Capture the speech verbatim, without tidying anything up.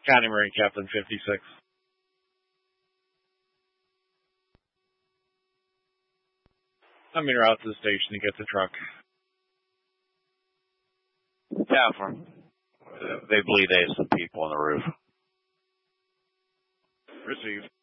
County Marine Captain fifty-six. I'm en route to the station to get the truck. Catherine, they believe there's some people on the roof. Received.